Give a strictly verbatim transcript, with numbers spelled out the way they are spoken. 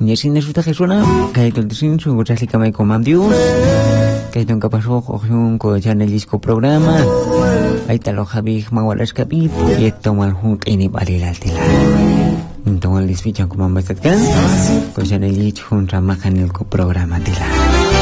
Yesin de susta Jesuna, Kaito el Tesin, su Gosaslica Maiko Mamdius, Kaito en Capaso, Jojiun, Cojan el disco programa, Aitalo Javi, Magualas Capit, y esto Malhunk y Nipalil Altila. Entonces, el disfichan como ambas acá, Cojan el disco, un ramajan el programa Tila.